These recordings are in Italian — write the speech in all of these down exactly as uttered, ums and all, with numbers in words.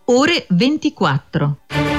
ore ventiquattro.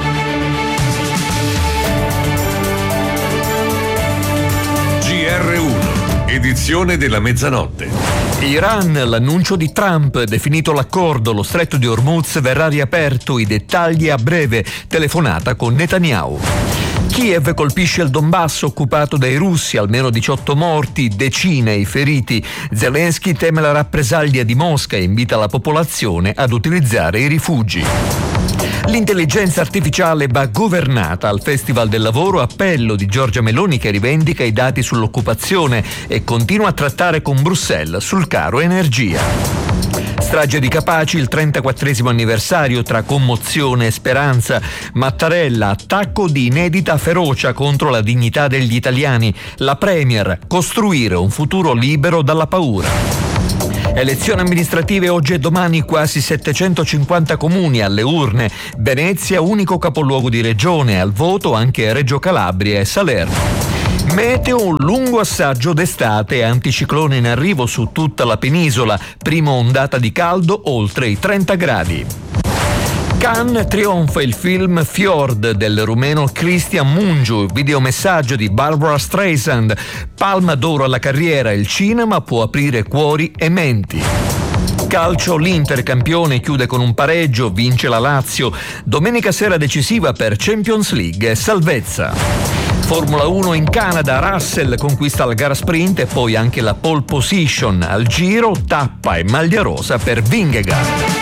G R uno, edizione della mezzanotte. Iran, l'annuncio di Trump, definito l'accordo, lo stretto di Hormuz verrà riaperto, i dettagli a breve, telefonata con Netanyahu. Kiev colpisce il Donbass occupato dai russi, almeno diciotto morti, decine i feriti. Zelensky teme la rappresaglia di Mosca e invita la popolazione ad utilizzare i rifugi. L'intelligenza artificiale va governata al Festival del Lavoro, appello di Giorgia Meloni che rivendica i dati sull'occupazione e continua a trattare con Bruxelles sul caro energia. Strage di Capaci, il trentaquattresimo anniversario tra commozione e speranza. Mattarella, attacco di inedita ferocia contro la dignità degli italiani. La Premier, costruire un futuro libero dalla paura. Elezioni amministrative oggi e domani, quasi settecentocinquanta comuni alle urne. Venezia, unico capoluogo di regione, al voto anche Reggio Calabria e Salerno. Meteo, un lungo assaggio d'estate, anticiclone in arrivo su tutta la penisola, prima ondata di caldo oltre i trenta gradi. Cannes, trionfa il film Fjord del rumeno Cristian Mungiu, videomessaggio di Barbara Streisand, palma d'oro alla carriera, il cinema può aprire cuori e menti. Calcio, l'Inter campione chiude con un pareggio, vince la Lazio, domenica sera decisiva per Champions League e salvezza. Formula uno in Canada, Russell conquista la gara sprint e poi anche la pole position, al Giro tappa e maglia rosa per Vingegaard.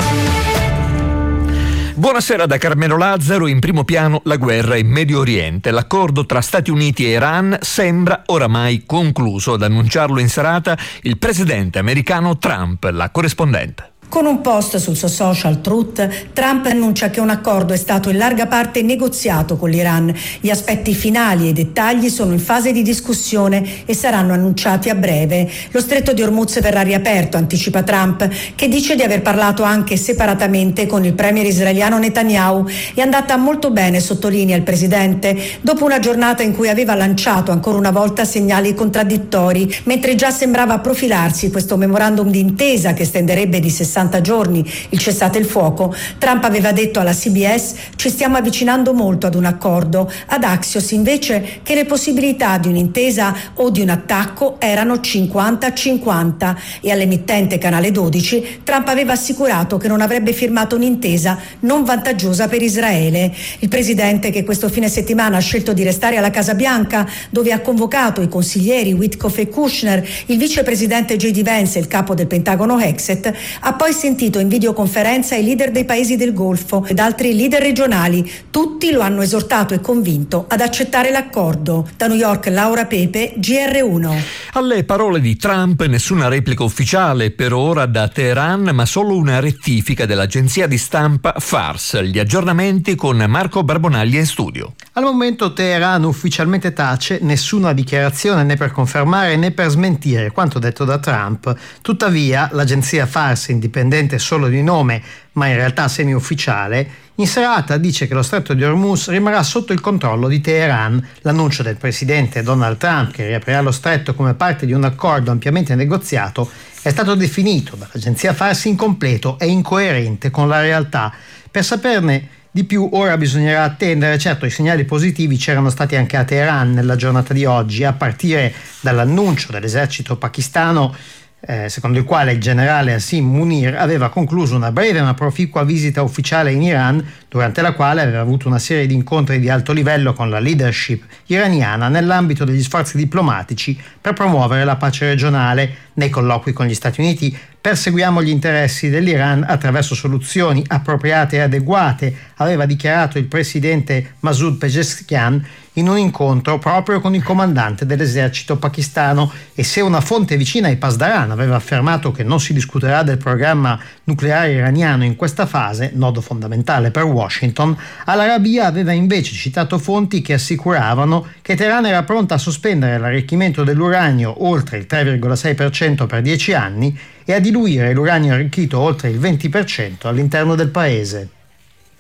Buonasera da Carmelo Lazzaro, in primo piano la guerra in Medio Oriente. L'accordo tra Stati Uniti e Iran sembra oramai concluso, ad annunciarlo in serata il presidente americano Trump, la corrispondente. Con un post sul suo social Truth, Trump annuncia che un accordo è stato in larga parte negoziato con l'Iran. Gli aspetti finali e i dettagli sono in fase di discussione e saranno annunciati a breve. Lo stretto di Hormuz verrà riaperto, anticipa Trump, che dice di aver parlato anche separatamente con il premier israeliano Netanyahu. È andata molto bene, sottolinea il presidente, dopo una giornata in cui aveva lanciato ancora una volta segnali contraddittori, mentre già sembrava profilarsi questo memorandum di intesa che estenderebbe di sessanta giorni il cessate il fuoco. Trump aveva detto alla C B S: ci stiamo avvicinando molto ad un accordo. Ad Axios invece che le possibilità di un'intesa o di un attacco erano cinquanta a cinquanta, e all'emittente Canale dodici Trump aveva assicurato che non avrebbe firmato un'intesa non vantaggiosa per Israele. Il presidente, che questo fine settimana ha scelto di restare alla Casa Bianca, dove ha convocato i consiglieri Witkoff e Kushner, il vicepresidente J D Vance e il capo del Pentagono Hexet, ha poi sentito in videoconferenza i leader dei paesi del Golfo ed altri leader regionali. Tutti lo hanno esortato e convinto ad accettare l'accordo. Da New York, Laura Pepe, G R uno. Alle parole di Trump nessuna replica ufficiale per ora da Teheran, ma solo una rettifica dell'agenzia di stampa Fars. Gli aggiornamenti con Marco Barbonaglia in studio. Al momento Teheran ufficialmente tace, nessuna dichiarazione né per confermare né per smentire quanto detto da Trump. Tuttavia l'agenzia Fars, indipendente solo di nome ma in realtà semi-ufficiale, in serata dice che lo stretto di Hormuz rimarrà sotto il controllo di Teheran. L'annuncio del presidente Donald Trump che riaprirà lo stretto come parte di un accordo ampiamente negoziato è stato definito dall'agenzia Fars incompleto e incoerente con la realtà. Per saperne di più ora bisognerà attendere. Certo, i segnali positivi c'erano stati anche a Teheran nella giornata di oggi, a partire dall'annuncio dell'esercito pakistano Eh, secondo il quale il generale Asim Munir aveva concluso una breve ma proficua visita ufficiale in Iran, durante la quale aveva avuto una serie di incontri di alto livello con la leadership iraniana nell'ambito degli sforzi diplomatici per promuovere la pace regionale. Nei colloqui con gli Stati Uniti perseguiamo gli interessi dell'Iran attraverso soluzioni appropriate e adeguate, aveva dichiarato il presidente Masoud Pezeshkian in un incontro proprio con il comandante dell'esercito pakistano. E se una fonte vicina ai Pasdaran aveva affermato che non si discuterà del programma nucleare iraniano in questa fase, nodo fondamentale per Washington, Al-Arabiya aveva invece citato fonti che assicuravano che Teheran era pronta a sospendere l'arricchimento dell'uranio oltre il tre virgola sei per cento per dieci anni e a diluire l'uranio arricchito oltre il venti per cento all'interno del paese.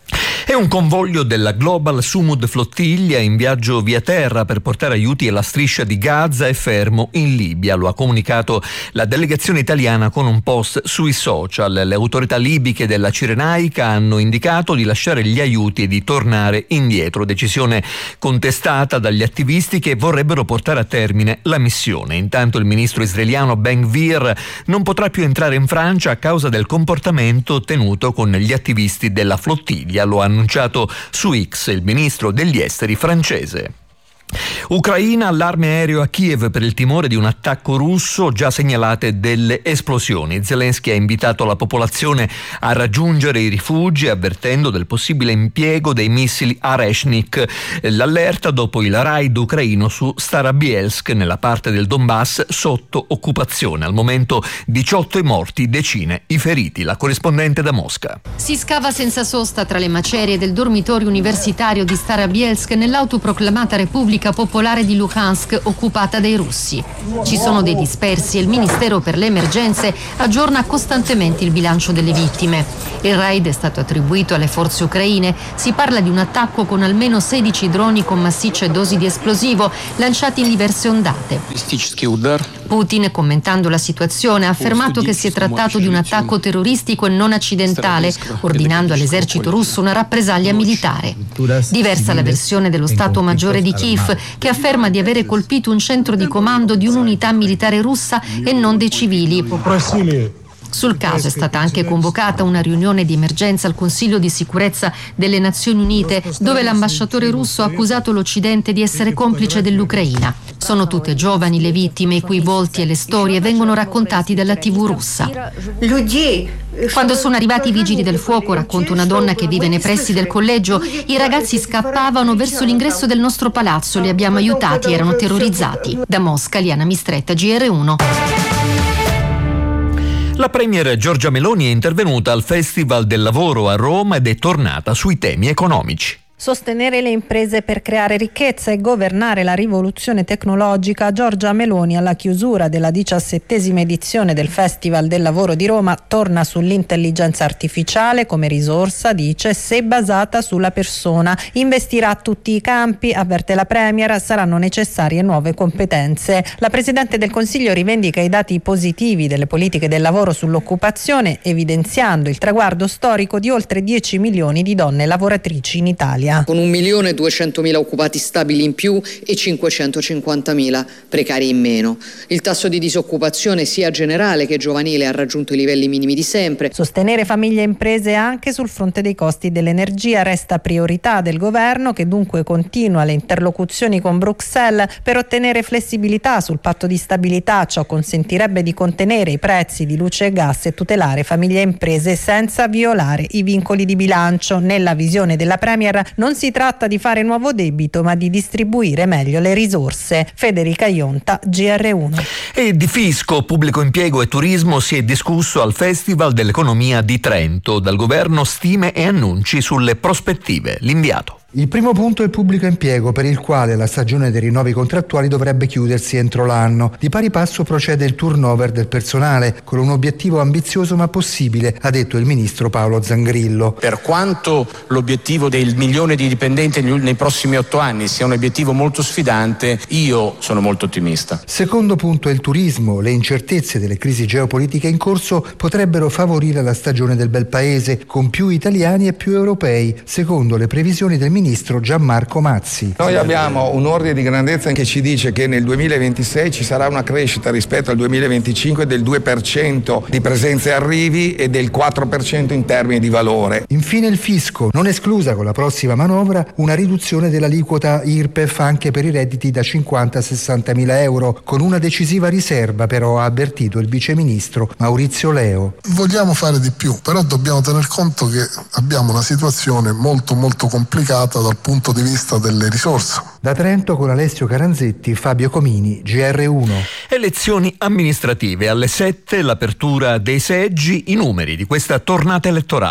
È un convoglio della Global Sumud Flottiglia in viaggio via terra per portare aiuti alla striscia di Gaza è fermo in Libia. Lo ha comunicato la delegazione italiana con un post sui social. Le autorità libiche della Cirenaica hanno indicato di lasciare gli aiuti e di tornare indietro, decisione contestata dagli attivisti che vorrebbero portare a termine la missione. Intanto il ministro israeliano Ben-Gvir non potrà più entrare in Francia a causa del comportamento tenuto con gli attivisti della flottiglia. Lo ha annunciato su X il ministro degli esteri francese. Ucraina, allarme aereo a Kiev per il timore di un attacco russo, già segnalate delle esplosioni. Zelensky ha invitato la popolazione a raggiungere i rifugi avvertendo del possibile impiego dei missili Areshnik. L'allerta dopo il raid ucraino su Starobielsk nella parte del Donbass sotto occupazione. Al momento diciotto i morti, decine i feriti. La corrispondente da Mosca. Si scava senza sosta tra le macerie del dormitorio universitario di Starobielsk nell'autoproclamata Repubblica Popolare di Luhansk occupata dai russi. Ci sono dei dispersi e il Ministero per le Emergenze aggiorna costantemente il bilancio delle vittime. Il raid è stato attribuito alle forze ucraine. Si parla di un attacco con almeno sedici droni con massicce dosi di esplosivo lanciati in diverse ondate. Putin, commentando la situazione, ha affermato che si è trattato di un attacco terroristico e non accidentale, ordinando all'esercito russo una rappresaglia militare. Diversa la versione dello Stato Maggiore di Kiev, che afferma di avere colpito un centro di comando di un'unità militare russa e non dei civili. Sul caso è stata anche convocata una riunione di emergenza al Consiglio di sicurezza delle Nazioni Unite, dove l'ambasciatore russo ha accusato l'Occidente di essere complice dell'Ucraina. Sono tutte giovani le vittime, i cui volti e le storie vengono raccontati dalla tivù russa. Quando sono arrivati i vigili del fuoco, racconta una donna che vive nei pressi del collegio, i ragazzi scappavano verso l'ingresso del nostro palazzo, li abbiamo aiutati, erano terrorizzati. Da Mosca, Liana Mistretta, G R uno. La premier Giorgia Meloni è intervenuta al Festival del Lavoro a Roma ed è tornata sui temi economici. Sostenere le imprese per creare ricchezza e governare la rivoluzione tecnologica. Giorgia Meloni, alla chiusura della diciassettesima edizione del Festival del Lavoro di Roma, torna sull'intelligenza artificiale come risorsa, dice, se basata sulla persona. Investirà tutti i campi, avverte la Premier, saranno necessarie nuove competenze. La Presidente del Consiglio rivendica i dati positivi delle politiche del lavoro sull'occupazione, evidenziando il traguardo storico di oltre dieci milioni di donne lavoratrici in Italia. Con un milione duecentomila occupati stabili in più e cinquecentocinquantamila precari in meno. Il tasso di disoccupazione sia generale che giovanile ha raggiunto i livelli minimi di sempre. Sostenere famiglie e imprese anche sul fronte dei costi dell'energia resta priorità del governo, che dunque continua le interlocuzioni con Bruxelles per ottenere flessibilità sul patto di stabilità. Ciò consentirebbe di contenere i prezzi di luce e gas e tutelare famiglie e imprese senza violare i vincoli di bilancio. Nella visione della Premier non si tratta di fare nuovo debito, ma di distribuire meglio le risorse. Federica Ionta, G R uno. E di fisco, pubblico impiego e turismo si è discusso al Festival dell'Economia di Trento. Dal governo stime e annunci sulle prospettive. L'inviato. Il primo punto è il pubblico impiego, per il quale la stagione dei rinnovi contrattuali dovrebbe chiudersi entro l'anno. Di pari passo procede il turnover del personale, con un obiettivo ambizioso ma possibile, ha detto il ministro Paolo Zangrillo. Per quanto l'obiettivo del milione di dipendenti nei prossimi otto anni sia un obiettivo molto sfidante, io sono molto ottimista. Secondo punto è il turismo. Le incertezze delle crisi geopolitiche in corso potrebbero favorire la stagione del bel paese, con più italiani e più europei, secondo le previsioni del ministro ministro Gianmarco Mazzi. Noi abbiamo un ordine di grandezza che ci dice che nel duemilaventisei ci sarà una crescita rispetto al duemilaventicinque del due per cento di presenze e arrivi e del quattro per cento in termini di valore. Infine il fisco, non esclusa con la prossima manovra una riduzione dell'aliquota I R P E F anche per i redditi da cinquanta a sessanta mila euro, con una decisiva riserva però, ha avvertito il viceministro Maurizio Leo. Vogliamo fare di più, però dobbiamo tener conto che abbiamo una situazione molto molto complicata dal punto di vista delle risorse. Da Trento con Alessio Caranzetti, Fabio Comini, G R uno. Elezioni amministrative alle sette, l'apertura dei seggi, i numeri di questa tornata elettorale.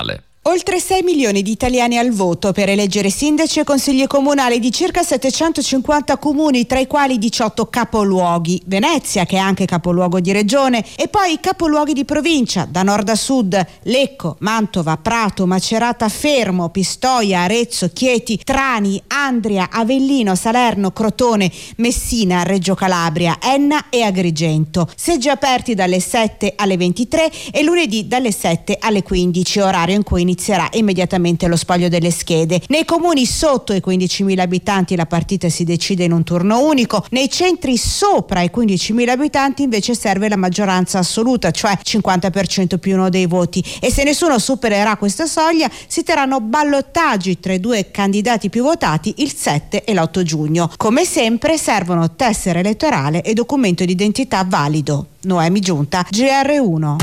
Oltre sei milioni di italiani al voto per eleggere sindaci e consigli comunali di circa settecentocinquanta comuni, tra i quali diciotto capoluoghi, Venezia che è anche capoluogo di regione, e poi capoluoghi di provincia da nord a sud, Lecco, Mantova, Prato, Macerata, Fermo, Pistoia, Arezzo, Chieti, Trani, Andria, Avellino, Salerno, Crotone, Messina, Reggio Calabria, Enna e Agrigento. Seggi aperti dalle sette alle ventitré e lunedì dalle sette alle quindici, orario in cui inizierà immediatamente lo spoglio delle schede. Nei comuni sotto i quindicimila abitanti la partita si decide in un turno unico, nei centri sopra i quindicimila abitanti invece serve la maggioranza assoluta, cioè cinquanta per cento più uno dei voti, e se nessuno supererà questa soglia si terranno ballottaggi tra i due candidati più votati il sette e l'otto giugno. Come sempre servono tessera elettorale e documento di identità valido. Noemi Giunta, G R uno.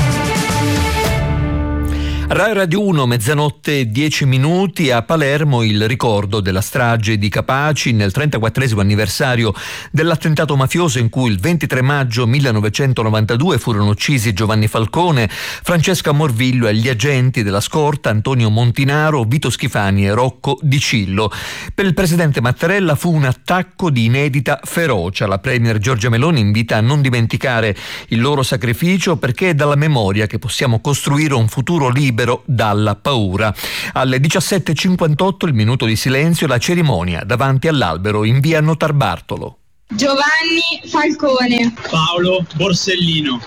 Rai Radio uno, mezzanotte e dieci minuti. A Palermo il ricordo della strage di Capaci nel trentaquattresimo anniversario dell'attentato mafioso in cui il ventitré maggio millenovecentonovantadue furono uccisi Giovanni Falcone, Francesca Morvillo e gli agenti della scorta Antonio Montinaro, Vito Schifani e Rocco Di Cillo. Per il presidente Mattarella fu un attacco di inedita ferocia. La premier Giorgia Meloni invita a non dimenticare il loro sacrificio, perché è dalla memoria che possiamo costruire un futuro libero dalla paura. Alle diciassette e cinquantotto il minuto di silenzio e la cerimonia davanti all'albero in via Notarbartolo. Giovanni Falcone, Paolo Borsellino.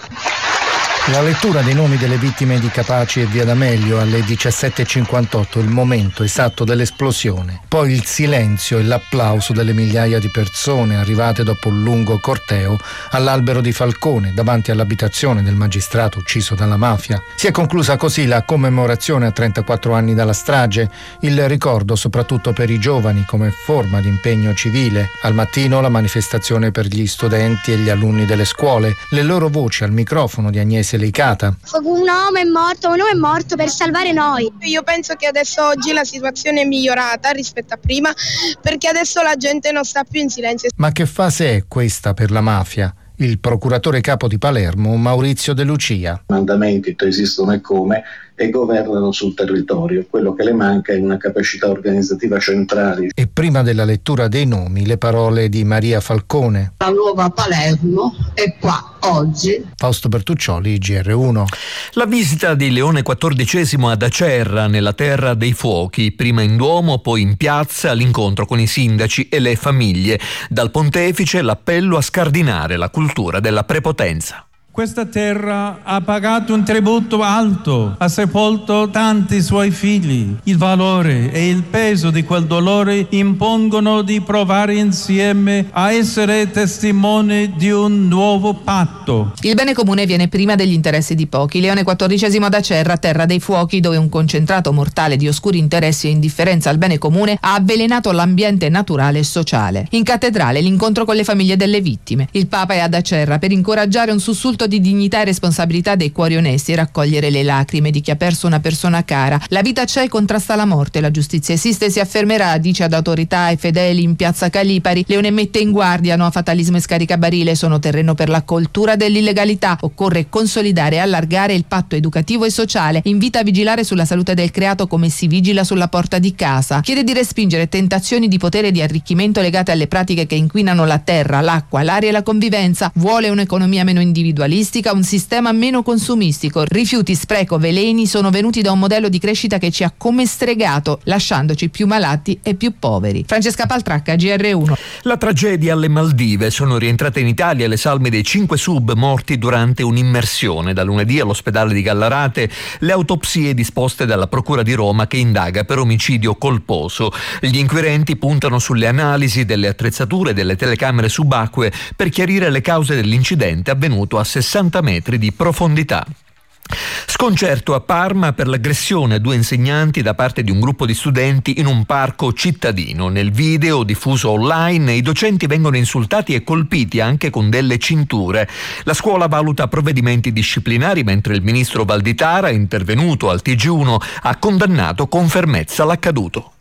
La lettura dei nomi delle vittime di Capaci e via D'Amelio alle diciassette e cinquantotto, il momento esatto dell'esplosione. Poi il silenzio e l'applauso delle migliaia di persone arrivate dopo un lungo corteo all'albero di Falcone, davanti all'abitazione del magistrato ucciso dalla mafia. Si è conclusa così la commemorazione a trentaquattro anni dalla strage, il ricordo soprattutto per i giovani come forma di impegno civile. Al mattino la manifestazione per gli studenti e gli alunni delle scuole, le loro voci al microfono di Agnese Licata. Un uomo è morto, un uomo è morto per salvare noi. Io penso che adesso oggi la situazione è migliorata rispetto a prima, perché adesso la gente non sta più in silenzio. Ma che fase è questa per la mafia? Il procuratore capo di Palermo, Maurizio De Lucia. Mandamenti esistono e come e governano sul territorio. Quello che le manca è una capacità organizzativa centrale. E prima della lettura dei nomi, le parole di Maria Falcone. La nuova Palermo è qua oggi. Fausto Bertuccioli, G R uno. La visita di Leone quattordicesimo ad Acerra, nella terra dei fuochi, prima in Duomo, poi in piazza, l'incontro con i sindaci e le famiglie. Dal pontefice l'appello a scardinare la cultura della prepotenza. Questa terra ha pagato un tributo alto, ha sepolto tanti suoi figli. Il valore e il peso di quel dolore impongono di provare insieme a essere testimoni di un nuovo patto. Il bene comune viene prima degli interessi di pochi. Leone quattordicesimo ad Acerra, terra dei fuochi, dove un concentrato mortale di oscuri interessi e indifferenza al bene comune ha avvelenato l'ambiente naturale e sociale. In cattedrale l'incontro con le famiglie delle vittime. Il Papa è ad Acerra per incoraggiare un sussulto di dignità e responsabilità dei cuori onesti e raccogliere le lacrime di chi ha perso una persona cara. La vita c'è e contrasta la morte, la giustizia esiste e si affermerà, dice ad autorità e fedeli in piazza Calipari. Leone mette in guardia, no a fatalismo e scaricabarile, sono terreno per la cultura dell'illegalità. Occorre consolidare e allargare il patto educativo e sociale. Invita a vigilare sulla salute del creato come si vigila sulla porta di casa. Chiede di respingere tentazioni di potere e di arricchimento legate alle pratiche che inquinano la terra, l'acqua, l'aria e la convivenza. Vuole un'economia meno individualistica, un sistema meno consumistico. Rifiuti, spreco, veleni sono venuti da un modello di crescita che ci ha come stregato, lasciandoci più malati e più poveri. Francesca Paltracca, G R uno. La tragedia alle Maldive. Sono rientrate in Italia le salme dei cinque sub morti durante un'immersione. Da lunedì all'ospedale di Gallarate le autopsie disposte dalla Procura di Roma, che indaga per omicidio colposo. Gli inquirenti puntano sulle analisi delle attrezzature e delle telecamere subacquee per chiarire le cause dell'incidente avvenuto a sessanta metri di profondità. Sconcerto a Parma per l'aggressione a due insegnanti da parte di un gruppo di studenti in un parco cittadino. Nel video diffuso online i docenti vengono insultati e colpiti anche con delle cinture. La scuola valuta provvedimenti disciplinari, mentre il ministro Valditara, intervenuto al T G uno, ha condannato con fermezza l'accaduto.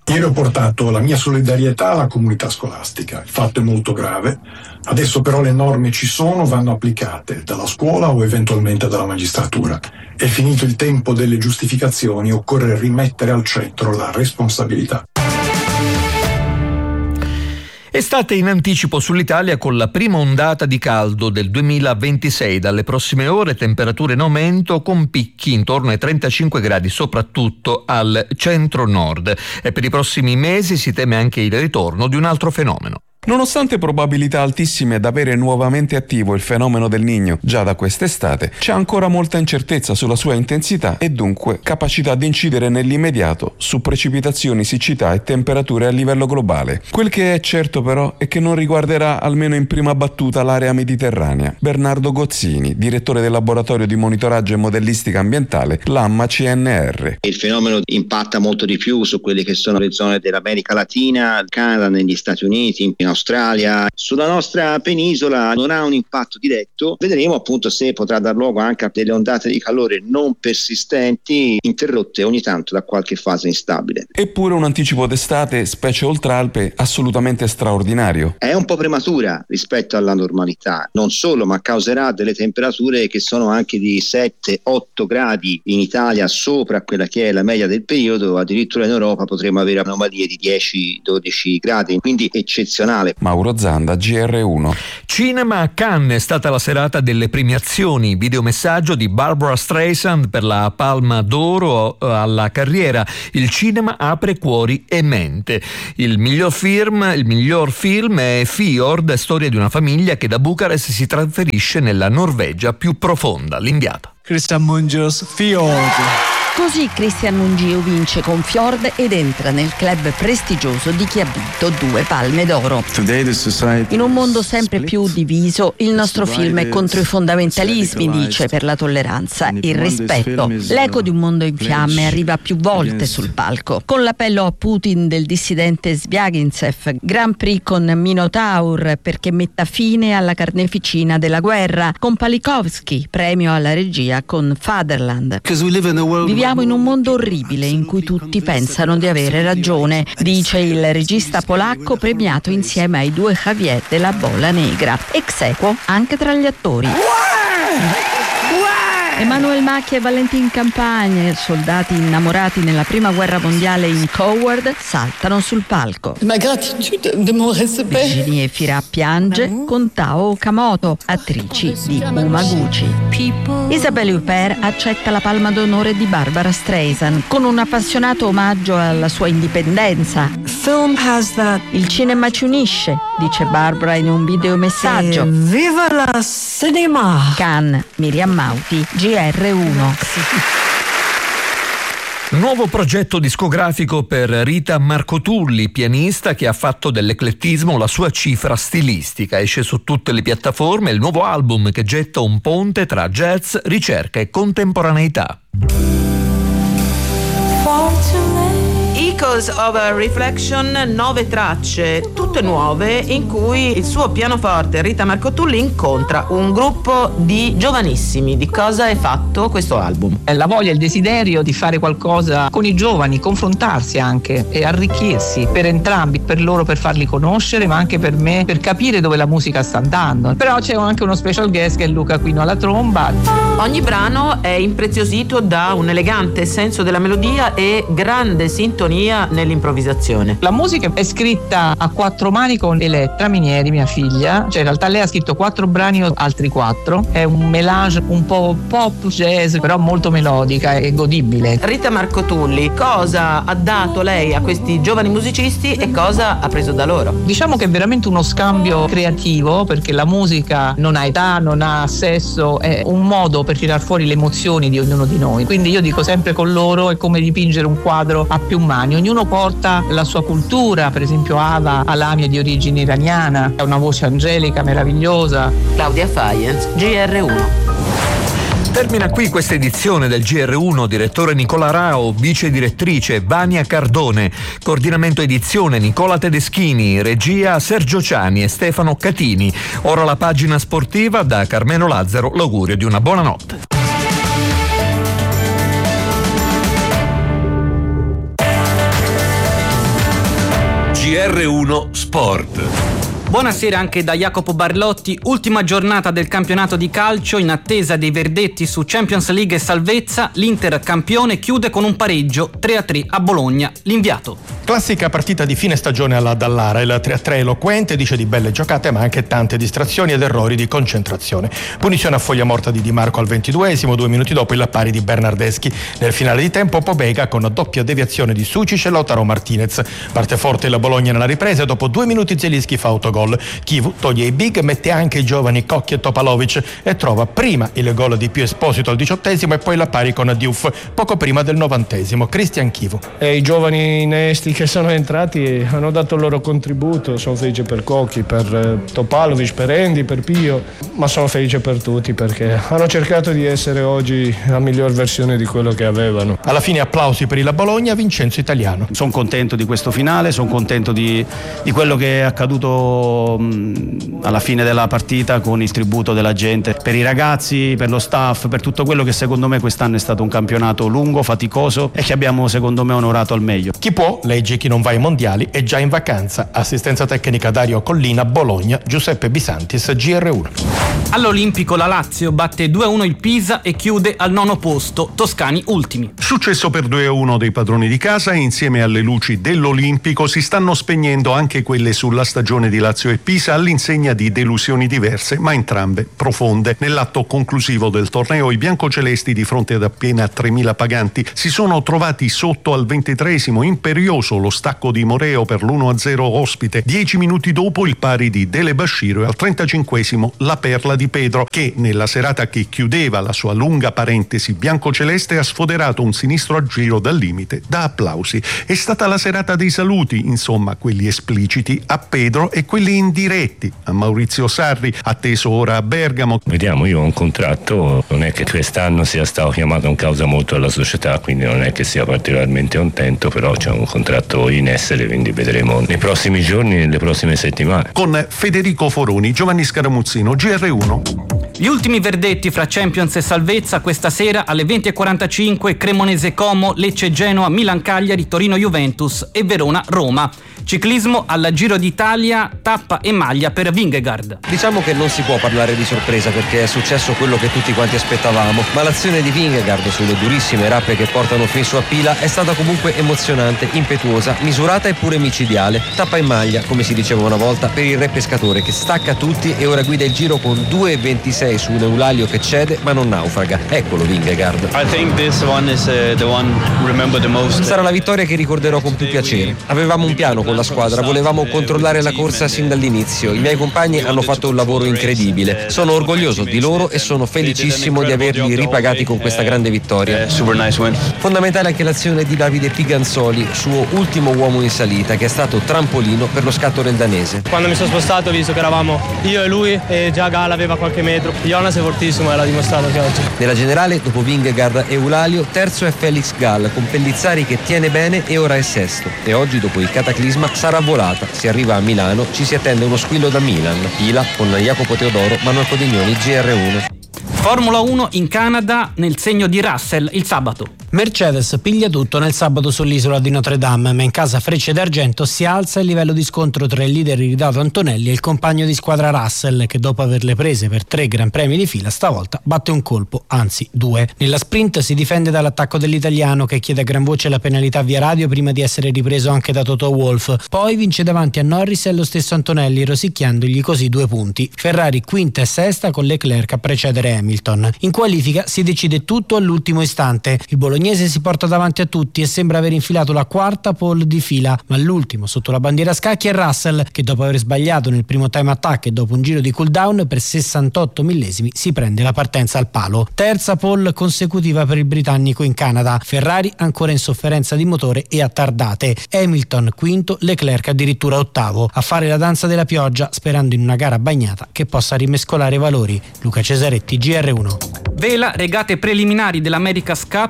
Ieri ho portato la mia solidarietà alla comunità scolastica. Il fatto è molto grave. Adesso però le norme ci sono, vanno applicate dalla scuola o eventualmente dalla magistratura. È finito il tempo delle giustificazioni, occorre rimettere al centro la responsabilità. Estate in anticipo sull'Italia con la prima ondata di caldo del duemilaventisei. Dalle prossime ore temperature in aumento con picchi intorno ai trentacinque gradi soprattutto al centro-nord, e per i prossimi mesi si teme anche il ritorno di un altro fenomeno. Nonostante probabilità altissime ad avere nuovamente attivo il fenomeno del Niño già da quest'estate, c'è ancora molta incertezza sulla sua intensità e dunque capacità di incidere nell'immediato su precipitazioni, siccità e temperature a livello globale. Quel che è certo però è che non riguarderà almeno in prima battuta l'area mediterranea. Bernardo Gozzini, direttore del laboratorio di monitoraggio e modellistica ambientale, l'AMMA C N R. Il fenomeno impatta molto di più su quelle che sono le zone dell'America Latina, il Canada, negli Stati Uniti, in Australia. Sulla nostra penisola non ha un impatto diretto. Vedremo appunto se potrà dar luogo anche a delle ondate di calore non persistenti, interrotte ogni tanto da qualche fase instabile. Eppure un anticipo d'estate, specie oltralpe, assolutamente straordinario. È un po' prematura rispetto alla normalità, non solo, ma causerà delle temperature che sono anche di sette otto gradi in Italia sopra quella che è la media del periodo. Addirittura in Europa potremo avere anomalie di dieci dodici gradi, quindi eccezionale. Mauro Zanda, G R uno. Cinema a Cannes è stata la serata delle premiazioni. Videomessaggio di Barbra Streisand per la Palma d'Oro alla carriera. Il cinema apre cuori e mente. Il miglior film, il miglior film è Fjord, storia di una famiglia che da Bucarest si trasferisce nella Norvegia più profonda. L'inviata. Christian Mungios, Fjord. Così Christian Mungio vince con Fjord ed entra nel club prestigioso di chi ha vinto due palme d'oro. In un mondo sempre più diviso, il nostro film è contro i fondamentalismi, dice, per la tolleranza, il rispetto. L'eco di un mondo in fiamme arriva più volte sul palco. Con l'appello a Putin del dissidente Zvyagintsev, Grand Prix con Minotaur perché metta fine alla carneficina della guerra, con Palikovsky, premio alla regia con Fatherland. Viviamo in un mondo orribile in cui tutti pensano di avere ragione, dice il regista polacco premiato insieme ai due Javier della Bola Negra, ex equo anche tra gli attori. Emmanuel Macchi e Valentin Campagne, soldati innamorati nella prima guerra mondiale in Coward, saltano sul palco. Virginie Fira piange con Tao Okamoto, attrici di Umaguchi. Isabelle Huppert accetta la palma d'onore di Barbara Streisand con un appassionato omaggio alla sua indipendenza. Il cinema ci unisce, dice Barbara in un videomessaggio. Viva la cinema! Cannes, Miriam Mauti, G R uno. Nuovo progetto discografico per Rita Marcotulli, pianista che ha fatto dell'eclettismo la sua cifra stilistica. Esce su tutte le piattaforme il nuovo album che getta un ponte tra jazz, ricerca e contemporaneità. Echoes of a Reflection, nove tracce, tutte nuove, in cui il suo pianoforte Rita Marcotulli incontra un gruppo di giovanissimi. Di cosa è fatto questo album? La voglia e il desiderio di fare qualcosa con i giovani, confrontarsi anche e arricchirsi per entrambi, per loro per farli conoscere, ma anche per me per capire dove la musica sta andando. Però c'è anche uno special guest che è Luca Quino alla tromba. Ogni brano è impreziosito da un elegante senso della melodia e grande sintonia nell'improvvisazione. La musica è scritta a quattro mani con Elettra Minieri, mia figlia, cioè in realtà lei ha scritto quattro brani, altri quattro, è un mélange un po' pop jazz, però molto melodica e godibile. Rita Marcotulli, cosa ha dato lei a questi giovani musicisti e cosa ha preso da loro? Diciamo che è veramente uno scambio creativo, perché la musica non ha età, non ha sesso, è un modo per tirar fuori le emozioni di ognuno di noi. Quindi io dico sempre con loro è come dipingere un quadro a più mani. Ognuno porta la sua cultura, per esempio Ava Alami è di origine iraniana, ha una voce angelica meravigliosa. Claudia Fayens, G R uno. Termina qui questa edizione del G R uno, direttore Nicola Rao, vice direttrice Vania Cardone, coordinamento edizione Nicola Tedeschini, regia Sergio Ciani e Stefano Catini. Ora la pagina sportiva, da Carmelo Lazzaro l'augurio di una buona notte. R uno Sport. Buonasera anche da Jacopo Barlotti. Ultima giornata del campionato di calcio, in attesa dei verdetti su Champions League e salvezza. L'Inter campione chiude con un pareggio tre a tre a Bologna. L'inviato. Classica partita di fine stagione alla Dallara. Il tre a tre eloquente, dice di belle giocate ma anche tante distrazioni ed errori di concentrazione. Punizione a foglia morta di Di Marco al ventiduesimo, due minuti dopo il pari di Bernardeschi. Nel finale di tempo Pobega con doppia deviazione di Sucic e Lautaro Martinez. Parte forte la Bologna nella ripresa e dopo due minuti Zielinski fa autogol. Chivu toglie i big, mette anche i giovani Cocchi e Topalovic e trova prima il gol di Pio Esposito al diciottesimo e poi la pari con Diouf poco prima del novantesimo. Cristian Chivu. E i giovani innesti che sono entrati hanno dato il loro contributo. Sono felice per Cocchi, per Topalovic, per Endi, per Pio, ma sono felice per tutti perché hanno cercato di essere oggi la miglior versione di quello che avevano. Alla fine applausi per il Bologna, Vincenzo Italiano. Sono contento di questo finale, sono contento di, di quello che è accaduto alla fine della partita con il tributo della gente, per i ragazzi, per lo staff, per tutto quello che secondo me quest'anno è stato un campionato lungo, faticoso e che abbiamo secondo me onorato al meglio. Chi può, legge chi non va ai mondiali, è già in vacanza. Assistenza tecnica Dario Collina, Bologna, Giuseppe Bisantis, G R uno. All'Olimpico la Lazio batte due a uno il Pisa e chiude al nono posto, toscani ultimi. Successo per due a uno dei padroni di casa e insieme alle luci dell'Olimpico si stanno spegnendo anche quelle sulla stagione di Lazio e Pisa all'insegna di delusioni diverse ma entrambe profonde. Nell'atto conclusivo del torneo i biancocelesti di fronte ad appena tremila paganti si sono trovati sotto al ventitreesimo, imperioso lo stacco di Moreo per l'uno a zero ospite, dieci minuti dopo il pari di Dele Bashiru e al trentacinquesimo la perla di Pedro che nella serata che chiudeva la sua lunga parentesi biancoceleste ha sfoderato un sinistro a giro dal limite da applausi. È stata la serata dei saluti, insomma quelli espliciti a Pedro e quelli indiretti a Maurizio Sarri, atteso ora a Bergamo. Vediamo, io ho un contratto, non è che quest'anno sia stato chiamato in causa molto alla società, quindi non è che sia particolarmente contento, però c'è un contratto in essere, quindi vedremo nei prossimi giorni, nelle prossime settimane. Con Federico Foroni, Giovanni Scaramuzzino, G R uno. Gli ultimi verdetti fra Champions e salvezza questa sera alle venti e quarantacinque: Cremonese Como, Lecce Genoa, Milan Cagliari, Torino Juventus e Verona Roma. Ciclismo alla Giro d'Italia, tappa e maglia per Vingegaard. Diciamo che non si può parlare di sorpresa perché è successo quello che tutti quanti aspettavamo, ma l'azione di Vingegaard sulle durissime rappe che portano fin su a Pila è stata comunque emozionante, impetuosa, misurata e pure micidiale. Tappa e maglia, come si diceva una volta, per il re pescatore che stacca tutti e ora guida il giro con due e ventisei su un Eulalia che cede ma non naufraga. Eccolo Vingegaard. I think this one is uh, the one remember the most. Sarà la vittoria che ricorderò con più piacere. Avevamo un piano con la squadra, volevamo controllare la corsa sin dall'inizio. I miei compagni hanno fatto un lavoro incredibile. Sono orgoglioso di loro e sono felicissimo di averli ripagati con questa grande vittoria. Fondamentale anche l'azione di Davide Piganzoli, suo ultimo uomo in salita, che è stato trampolino per lo scatto del danese. Quando mi sono spostato ho visto che eravamo io e lui e già Gala aveva qualche metro. Jonas è fortissimo e l'ha dimostrato che oggi. Nella generale, dopo Vingegaard e Eulalio, terzo è Felix Gall con Pellizzari che tiene bene e ora è sesto. E oggi, dopo il cataclisma, sarà volata. Si arriva a Milano, ci si attende uno squillo da Milan. Pila con Jacopo Teodoro, Manuel Codignoni, G R uno. Formula uno in Canada nel segno di Russell il sabato. Mercedes piglia tutto nel sabato sull'isola di Notre Dame, ma in casa Frecce d'Argento si alza il livello di scontro tra il leader iridato Antonelli e il compagno di squadra Russell, che dopo averle prese per tre gran premi di fila stavolta batte un colpo, anzi due. Nella sprint si difende dall'attacco dell'italiano che chiede a gran voce la penalità via radio prima di essere ripreso anche da Toto Wolff. Poi vince davanti a Norris e lo stesso Antonelli, rosicchiandogli così due punti. Ferrari quinta e sesta con Leclerc a precedere Hamilton. In qualifica si decide tutto all'ultimo istante. Il Bologna si porta davanti a tutti e sembra aver infilato la quarta pole di fila, ma l'ultimo sotto la bandiera a scacchi è Russell, che dopo aver sbagliato nel primo time attack e dopo un giro di cool down per sessantotto millesimi si prende la partenza al palo. Terza pole consecutiva per il britannico in Canada. Ferrari ancora in sofferenza di motore e a tardate. Hamilton quinto, Leclerc addirittura ottavo. A fare la danza della pioggia sperando in una gara bagnata che possa rimescolare i valori. Luca Cesaretti, G R uno. Vela regate preliminari dell'America's Cup con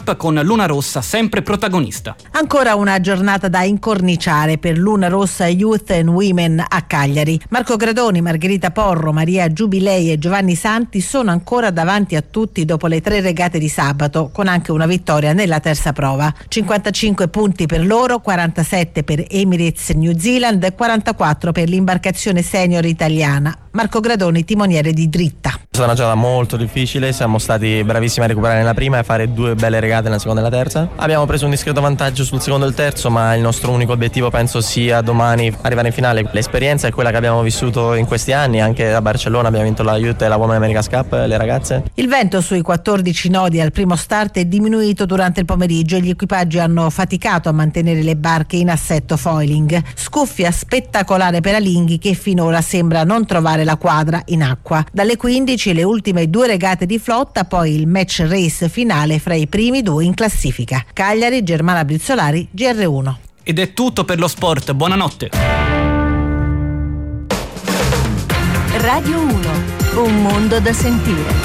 Luna Rossa sempre protagonista. Ancora una giornata da incorniciare per Luna Rossa Youth and Women a Cagliari. Marco Gradoni, Margherita Porro, Maria Giubilei e Giovanni Santi sono ancora davanti a tutti dopo le tre regate di sabato, con anche una vittoria nella terza prova. cinquantacinque punti per loro, quarantasette per Emirates New Zealand e quarantaquattro per l'imbarcazione senior italiana. Marco Gradoni, timoniere di Dritta. È stata una giornata molto difficile, siamo stati bravissimi a recuperare nella prima e a fare due belle regate nella seconda e nella terza. Abbiamo preso un discreto vantaggio sul secondo e il terzo, ma il nostro unico obiettivo penso sia domani arrivare in finale. L'esperienza è quella che abbiamo vissuto in questi anni, anche a Barcellona abbiamo vinto la Youth e la Women America's Cup, le ragazze. Il vento sui quattordici nodi al primo start è diminuito durante il pomeriggio e gli equipaggi hanno faticato a mantenere le barche in assetto foiling. Scuffia spettacolare per Alinghi, che finora sembra non trovare la quadra in acqua. Dalle quindici le ultime due regate di flotta, poi il match race finale fra i primi due in classifica. Cagliari, Germana Brizzolari, G R uno. Ed è tutto per lo sport, buonanotte. Radio uno, un mondo da sentire.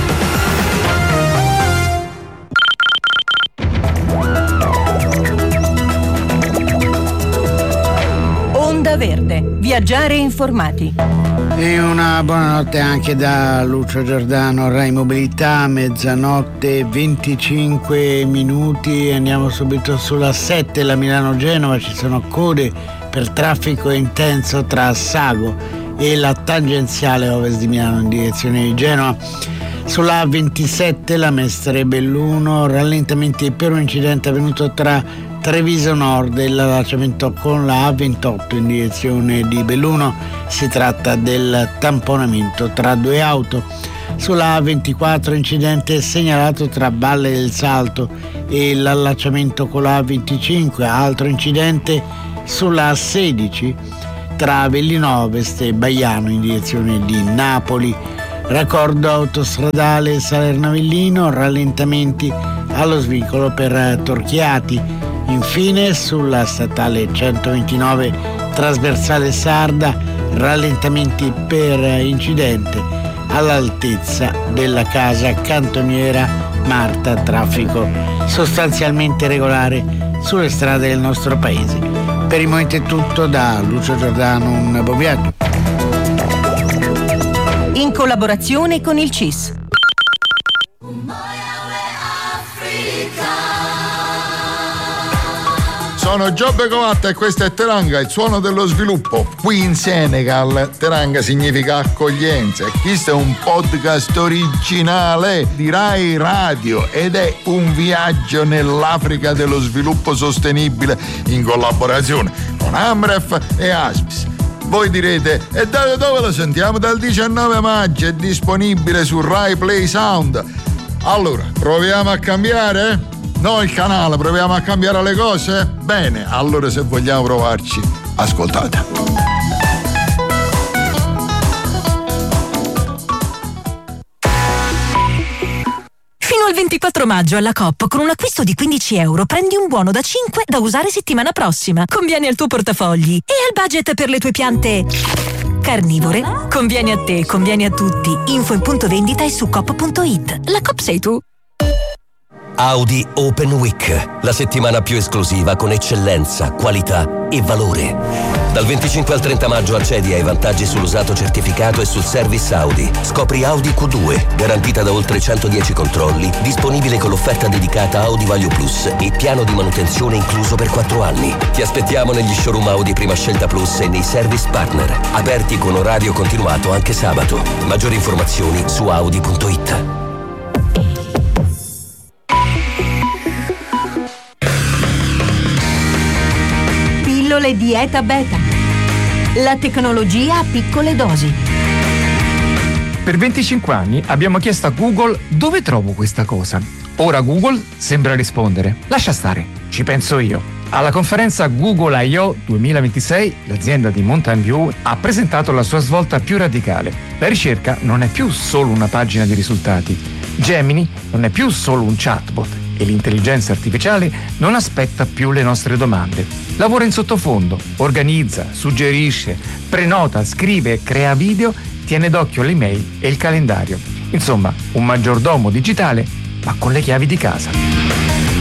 Onda Verde, viaggiare informati. E una buonanotte anche da Lucio Giordano, Rai Mobilità, mezzanotte venticinque minuti. Andiamo subito sulla sette, la Milano-Genova, ci sono code per traffico intenso tra Sago e la tangenziale ovest di Milano in direzione di Genova. Sulla A ventisette, la Mestre Belluno, rallentamenti per un incidente avvenuto tra Treviso Nord e l'allacciamento con la A ventotto in direzione di Belluno. Si tratta del tamponamento tra due auto. Sulla A ventiquattro, incidente segnalato tra Valle del Salto e l'allacciamento con la A venticinque. Altro incidente sulla A sedici tra Avellino Ovest e Baiano in direzione di Napoli. Raccordo autostradale Salerno-Avellino, rallentamenti allo svincolo per Torchiati. Infine sulla statale centoventinove trasversale Sarda, rallentamenti per incidente all'altezza della casa cantoniera Marta, traffico sostanzialmente regolare sulle strade del nostro paese. Per il momento è tutto da Lucio Giordano, un buon viaggio. In collaborazione con il C I S. Sono Giobbe Covatta e questo è Teranga, il suono dello sviluppo. Qui in Senegal Teranga significa accoglienza e questo è un podcast originale di Rai Radio ed è un viaggio nell'Africa dello sviluppo sostenibile in collaborazione con Amref e Aspis. Voi direte, e da dove lo sentiamo? Dal diciannove maggio, è disponibile su Rai Play Sound. Allora, proviamo a cambiare? No, il canale, proviamo a cambiare le cose? Bene, allora se vogliamo provarci, ascoltate. Fino al ventiquattro maggio alla Coop, con un acquisto di quindici euro prendi un buono da cinque da usare settimana prossima. Conviene al tuo portafogli e al budget per le tue piante carnivore. Conviene a te, conviene a tutti. Info in punto vendita e su coop punto it. La Coop sei tu. Audi Open Week, la settimana più esclusiva con eccellenza, qualità e valore. Dal venticinque al trenta maggio accedi ai vantaggi sull'usato certificato e sul service Audi. Scopri Audi Q due, garantita da oltre centodieci controlli, disponibile con l'offerta dedicata Audi Value Plus e piano di manutenzione incluso per quattro anni. Ti aspettiamo negli showroom Audi Prima Scelta Plus e nei service partner, aperti con orario continuato anche sabato. Maggiori informazioni su audi punto it. Pillole Dieta Beta. La tecnologia a piccole dosi. Per venticinque anni abbiamo chiesto a Google dove trovo questa cosa. Ora Google sembra rispondere: lascia stare, ci penso io. Alla conferenza Google I O duemilaventisei, l'azienda di Mountain View ha presentato la sua svolta più radicale. La ricerca non è più solo una pagina di risultati. Gemini non è più solo un chatbot e l'intelligenza artificiale non aspetta più le nostre domande. Lavora in sottofondo, organizza, suggerisce, prenota, scrive, crea video, tiene d'occhio le email e il calendario. Insomma, un maggiordomo digitale, ma con le chiavi di casa.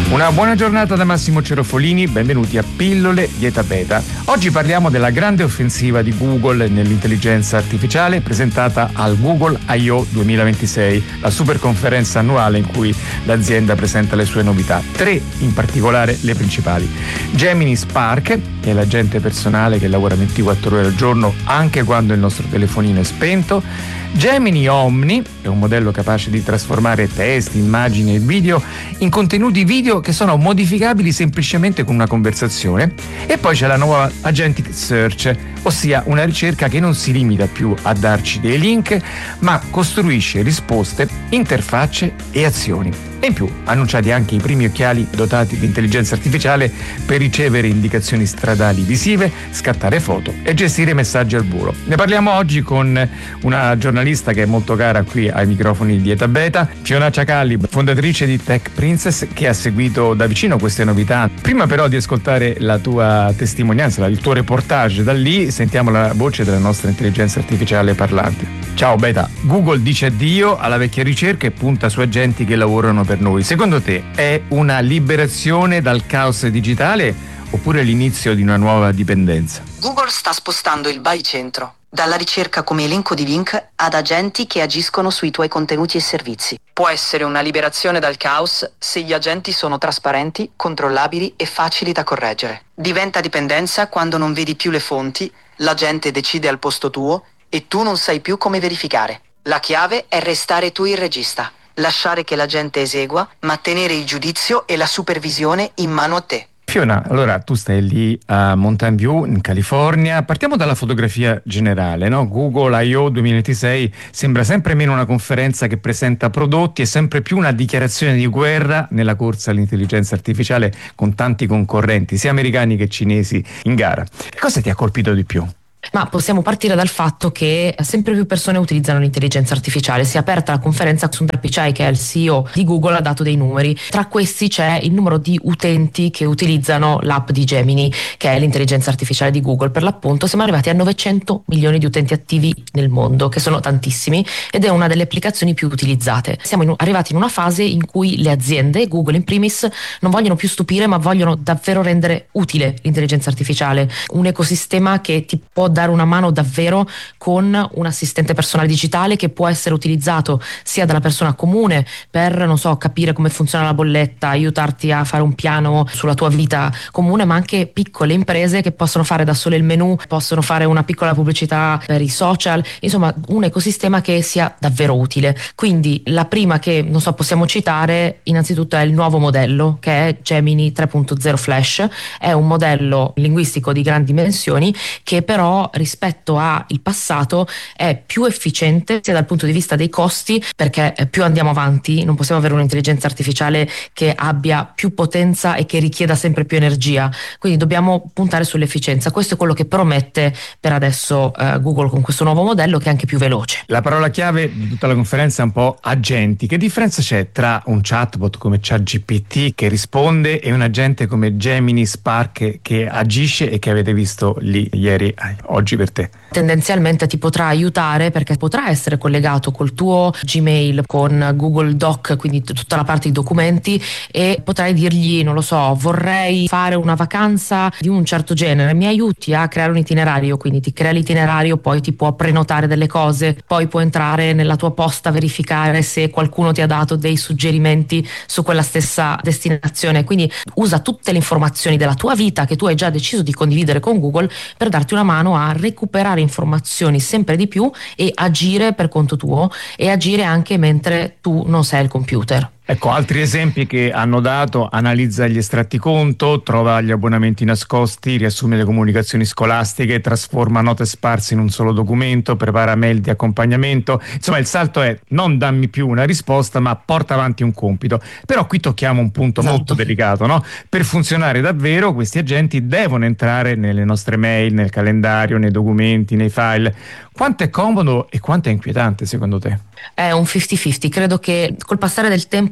Una buona giornata da Massimo Cerofolini, benvenuti a Pillole di Eta Beta. Oggi parliamo della grande offensiva di Google nell'intelligenza artificiale presentata al Google I O duemilaventisei, la super conferenza annuale in cui l'azienda presenta le sue novità. Tre in particolare le principali. Gemini Spark, che è l'agente personale che lavora ventiquattro ore al giorno anche quando il nostro telefonino è spento. Gemini Omni è un modello capace di trasformare testi, immagini e video in contenuti video che sono modificabili semplicemente con una conversazione. E poi c'è la nuova Agentic Search, ossia una ricerca che non si limita più a darci dei link, ma costruisce risposte, interfacce e azioni. E in più, annunciati anche i primi occhiali dotati di intelligenza artificiale per ricevere indicazioni stradali visive, scattare foto e gestire messaggi al volo. Ne parliamo oggi con una giornalista che è molto cara qui ai microfoni di Eta Beta, Fiona Ciacalli, fondatrice di Tech Princess, che ha seguito da vicino queste novità. Prima però di ascoltare la tua testimonianza, il tuo reportage da lì, sentiamo la voce della nostra intelligenza artificiale parlante. Ciao Beta, Google dice addio alla vecchia ricerca e punta su agenti che lavorano per noi. Secondo te è una liberazione dal caos digitale oppure l'inizio di una nuova dipendenza? Google sta spostando il baricentro dalla ricerca come elenco di link ad agenti che agiscono sui tuoi contenuti e servizi. Può essere una liberazione dal caos se gli agenti sono trasparenti, controllabili e facili da correggere. Diventa dipendenza quando non vedi più le fonti, l'agente decide al posto tuo e tu non sai più come verificare. La chiave è restare tu il regista, lasciare che la gente esegua, ma tenere il giudizio e la supervisione in mano a te. Fiona, allora tu stai lì a Mountain View in California. Partiamo dalla fotografia generale, no? Google I O duemilaventisei sembra sempre meno una conferenza che presenta prodotti e sempre più una dichiarazione di guerra nella corsa all'intelligenza artificiale con tanti concorrenti, sia americani che cinesi, in gara. Che cosa ti ha colpito di più? Ma possiamo partire dal fatto che sempre più persone utilizzano l'intelligenza artificiale. Si è aperta la conferenza, Sundar Pichai, che è il C E O di Google, ha dato dei numeri. Tra questi c'è il numero di utenti che utilizzano l'app di Gemini, che è l'intelligenza artificiale di Google. Per l'appunto siamo arrivati a novecento milioni di utenti attivi nel mondo, che sono tantissimi, ed è una delle applicazioni più utilizzate. Siamo in, arrivati in una fase in cui le aziende, Google in primis, non vogliono più stupire, ma vogliono davvero rendere utile l'intelligenza artificiale, un ecosistema che ti può dare una mano davvero con un assistente personale digitale che può essere utilizzato sia dalla persona comune per, non so, capire come funziona la bolletta, aiutarti a fare un piano sulla tua vita comune, ma anche piccole imprese che possono fare da sole il menu, possono fare una piccola pubblicità per i social, insomma un ecosistema che sia davvero utile. Quindi la prima che, non so, possiamo citare innanzitutto è il nuovo modello, che è Gemini tre punto zero Flash. È un modello linguistico di grandi dimensioni che però rispetto al passato è più efficiente sia dal punto di vista dei costi, perché più andiamo avanti non possiamo avere un'intelligenza artificiale che abbia più potenza e che richieda sempre più energia, quindi dobbiamo puntare sull'efficienza. Questo è quello che promette per adesso eh, Google con questo nuovo modello, che è anche più veloce. La parola chiave di tutta la conferenza è un po' agenti. Che differenza c'è tra un chatbot come ChatGPT che risponde e un agente come Gemini Spark che agisce e che avete visto lì ieri, oggi per te? Tendenzialmente ti potrà aiutare perché potrà essere collegato col tuo Gmail, con Google Doc, quindi t- tutta la parte di documenti, e potrai dirgli, non lo so, vorrei fare una vacanza di un certo genere, mi aiuti a creare un itinerario, quindi ti crea l'itinerario, poi ti può prenotare delle cose, poi può entrare nella tua posta, verificare se qualcuno ti ha dato dei suggerimenti su quella stessa destinazione, quindi usa tutte le informazioni della tua vita che tu hai già deciso di condividere con Google per darti una mano a recuperare informazioni sempre di più e agire per conto tuo, e agire anche mentre tu non sei al computer. Ecco, altri esempi che hanno dato: analizza gli estratti conto, trova gli abbonamenti nascosti, riassume le comunicazioni scolastiche, trasforma note sparse in un solo documento, prepara mail di accompagnamento. Insomma, il salto è non dammi più una risposta, ma porta avanti un compito. Però qui tocchiamo un punto esatto. molto delicato, no? Per funzionare davvero questi agenti devono entrare nelle nostre mail, nel calendario, nei documenti, nei file. Quanto è comodo e quanto è inquietante secondo te? È un cinquanta cinquanta, credo che col passare del tempo